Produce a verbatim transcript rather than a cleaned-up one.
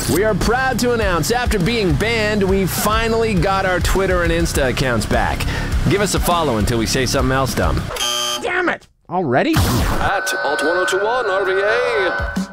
We are proud to announce, after being banned, we finally got our Twitter and Insta accounts back. Give us a follow until we say something else dumb. Damn it! Already? At Alt ten twenty-one R V A.